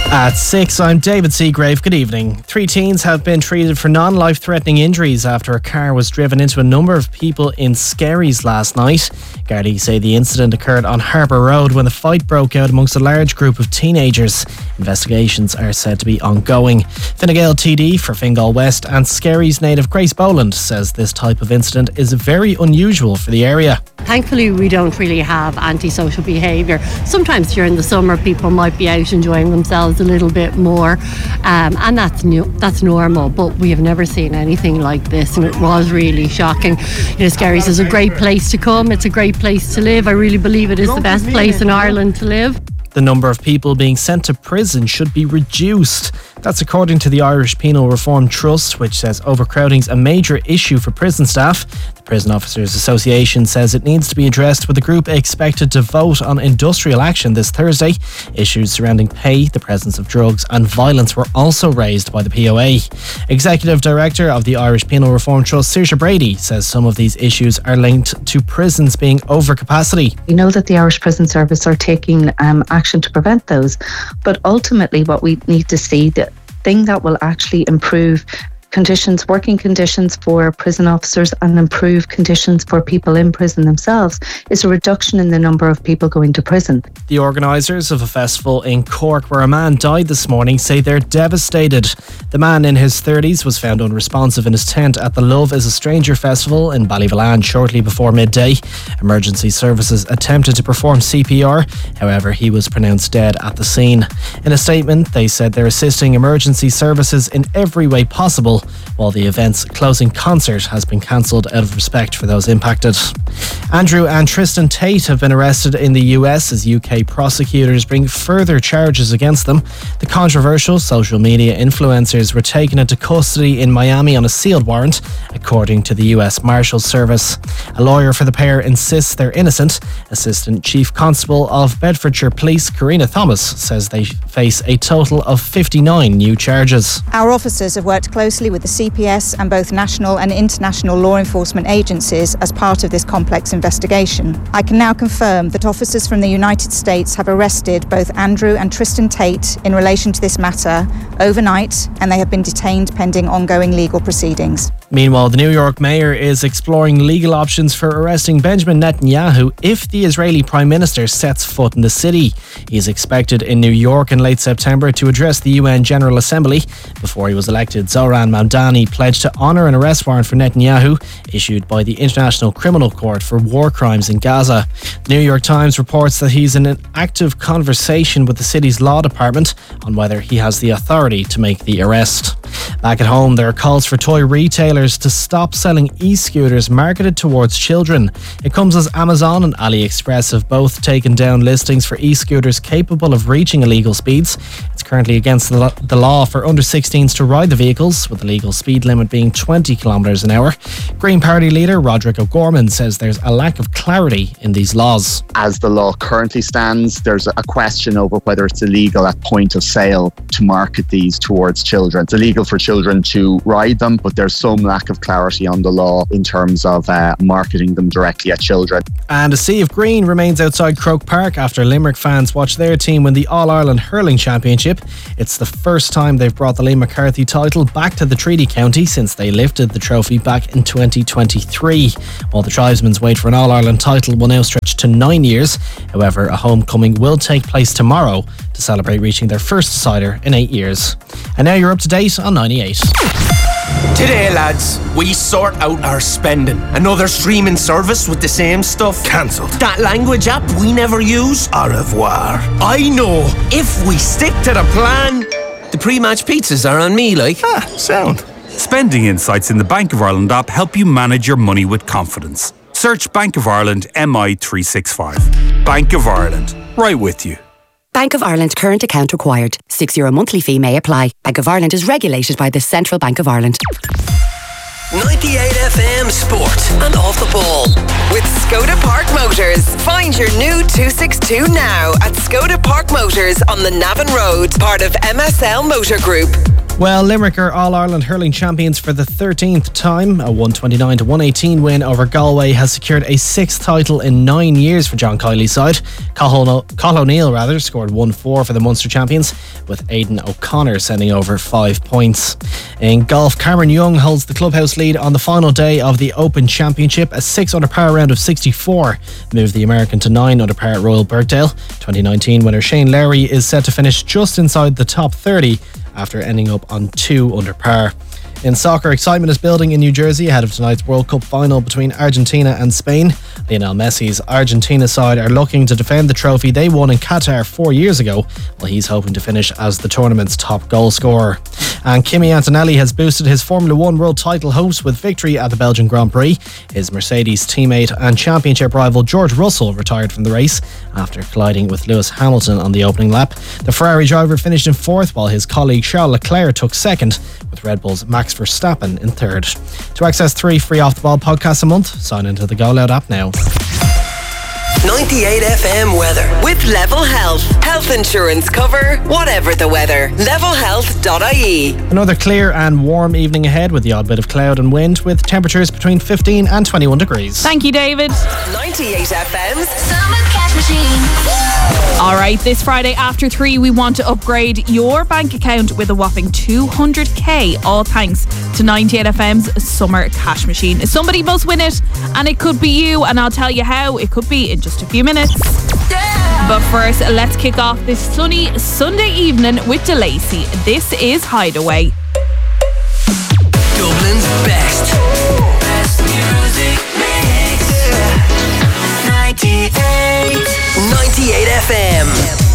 At 6, I'm David Seagrave. Good evening. 3 teens have been treated for non-life-threatening injuries after a car was driven into a number of people in Skerries last night. Gardaí say the incident occurred on Harbour Road when the fight broke out amongst a large group of teenagers. Investigations are said to be ongoing. Fine Gael TD for Fingal West and Skerries native Grace Boland says this type of incident is very unusual for the area. Thankfully, we don't really have antisocial behaviour. Sometimes during the summer, people might be out enjoying themselves a little bit more, and that's normal. But we have never seen anything like this, and it was really shocking. Skerries is a great place to come. It's a great place to live. I really believe it is the best place in Ireland to live. The number of people being sent to prison should be reduced. That's according to the Irish Penal Reform Trust, which says overcrowding's a major issue for prison staff. The Prison Officers Association says it needs to be addressed, with the group expected to vote on industrial action this Thursday. Issues surrounding pay, the presence of drugs and violence were also raised by the POA. Executive Director of the Irish Penal Reform Trust, Saoirse Brady, says some of these issues are linked to prisons being over capacity. We know that the Irish Prison Service are taking action to prevent those, but ultimately what we need to see, the thing that will actually improve conditions, working conditions for prison officers and improve conditions for people in prison themselves, is a reduction in the number of people going to prison. The organisers of a festival in Cork where a man died this morning say they're devastated. The man in his 30s was found unresponsive in his tent at the Love is a Stranger festival in Ballyvalan shortly before midday. Emergency services attempted to perform CPR, however he was pronounced dead at the scene. In a statement, they said they're assisting emergency services in every way possible, while the event's closing concert has been cancelled out of respect for those impacted. Andrew and Tristan Tate have been arrested in the US as UK prosecutors bring further charges against them. The controversial social media influencers were taken into custody in Miami on a sealed warrant, according to the US Marshals Service. A lawyer for the pair insists they're innocent. Assistant Chief Constable of Bedfordshire Police, Karina Thomas, says they face a total of 59 new charges. Our officers have worked closely with the CPS and both national and international law enforcement agencies as part of this complex investigation. I can now confirm that officers from the United States have arrested both Andrew and Tristan Tate in relation to this matter overnight, and they have been detained pending ongoing legal proceedings. Meanwhile, the New York mayor is exploring legal options for arresting Benjamin Netanyahu if the Israeli Prime Minister sets foot in the city. He is expected in New York in late September to address the UN General Assembly. Before he was elected, Zoran Mamdani pledged to honour an arrest warrant for Netanyahu issued by the International Criminal Court for war crimes in Gaza. The New York Times reports that he's in an active conversation with the city's law department on whether he has the authority to make the arrest. Back at home, there are calls for toy retailers to stop selling e-scooters marketed towards children. It comes as Amazon and AliExpress have both taken down listings for e-scooters capable of reaching illegal speeds. It's currently against the law for under 16s to ride the vehicles, with the legal speed limit being 20 kilometres an hour. Green Party leader Roderick O'Gorman says there's a lack of clarity in these laws. As the law currently stands, there's a question over whether it's illegal at point of sale to market these towards children. It's illegal for children to ride them, but there's some lack of clarity on the law in terms of marketing them directly at children. And a sea of green remains outside Croke Park after Limerick fans watch their team win the All-Ireland Hurling Championship. It's the first time they've brought the Liam McCarthy title back to the Treaty County since they lifted the trophy back in 2023. While the Tribesmen's wait for an All-Ireland title will now stretch to 9 years. However, a homecoming will take place tomorrow to celebrate reaching their first decider in 8 years. And now you're up to date on 98. Today, lads, we sort out our spending. Another streaming service with the same stuff. Cancelled. That language app we never use. Au revoir. I know. If we stick to the plan, the pre-match pizzas are on me, like. Sound. Spending insights in the Bank of Ireland app help you manage your money with confidence. Search Bank of Ireland MI365. Bank of Ireland. Right with you. Bank of Ireland current account required. €6 monthly fee may apply. Bank of Ireland is regulated by the Central Bank of Ireland. 98 FM Sport and Off the Ball with Skoda Park Motors. Find your new 262 now at Skoda Park Motors on the Navan Road, part of MSL Motor Group. Well, Limerick are All-Ireland hurling champions for the 13th time. A 129-118 win over Galway has secured a 6th title in 9 years for John Kiley's side. Cathal O'Neill scored 1-4 for the Munster champions, with Aidan O'Connor sending over 5 points. In golf, Cameron Young holds the clubhouse lead on the final day of the Open Championship. A 6 under par round of 64 moved the American to 9 under par at Royal Birkdale. 2019 winner Shane Lowry is set to finish just inside the top 30 after ending up on 2 under par. In soccer, excitement is building in New Jersey ahead of tonight's World Cup final between Argentina and Spain. Lionel Messi's Argentina side are looking to defend the trophy they won in Qatar 4 years ago, while he's hoping to finish as the tournament's top goal scorer. And Kimi Antonelli has boosted his Formula 1 world title hopes with victory at the Belgian Grand Prix. His Mercedes teammate and championship rival George Russell retired from the race after colliding with Lewis Hamilton on the opening lap. The Ferrari driver finished in 4th, while his colleague Charles Leclerc took 2nd, with Red Bull's Max Verstappen in 3rd. To access 3 free Off the Ball podcasts a month, sign into the Go Loud app now. 98 FM weather with Level Health. Health insurance cover, whatever the weather. levelhealth.ie. Another clear and warm evening ahead with the odd bit of cloud and wind, with temperatures between 15 and 21 degrees. Thank you, David. 98 FM's Summer Cash Machine. All right, this Friday after 3, we want to upgrade your bank account with a whopping 200k, all thanks to 98 FM's Summer Cash Machine. Somebody must win it, and it could be you, and I'll tell you how. It could be in just a few minutes. But first, let's kick off this sunny Sunday evening with DeLacy. This is Hideaway. Dublin's best music mix. 98 FM.